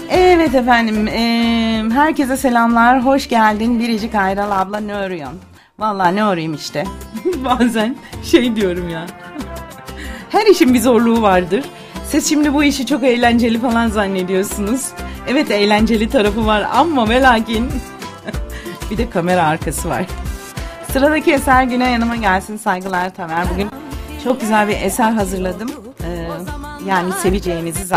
Evet efendim, herkese selamlar, hoş geldin Biricik Ayral abla, ne arıyorsun? Vallahi ne arayayım işte, bazen şey diyorum ya, her işin bir zorluğu vardır. Siz şimdi bu işi çok eğlenceli falan zannediyorsunuz. Evet, eğlenceli tarafı var ama ve lakin bir de kamera arkası var. Sıradaki eser Güney yanıma gelsin, saygılar Tamer. Bugün çok güzel bir eser hazırladım, yani seveceğinizi zannediyorum.